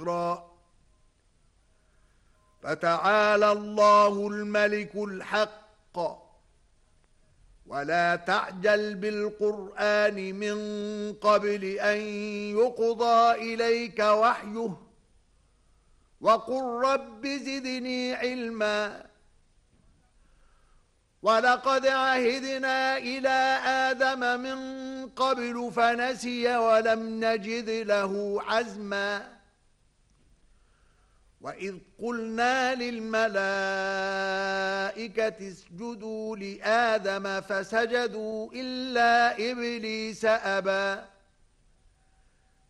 أمرا. فتعالى الله الملك الحق. ولا تعجل بالقرآن من قبل أن يقضى إليك وحيه وقل رب زدني علما. ولقد عهدنا إلى آدم من قبل فنسي ولم نجد له عزما. وإذ قلنا للملائكة اسجدوا لآدم فسجدوا إلا إبليس أبى